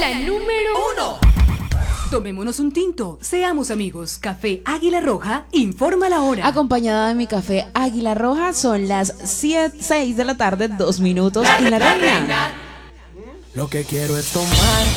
La número 1. Tomémonos un tinto, seamos amigos. Café Águila Roja informa la hora. Acompañada de mi café Águila Roja, son las 6 de la tarde, 2 minutos en la reina. Lo que quiero es tomar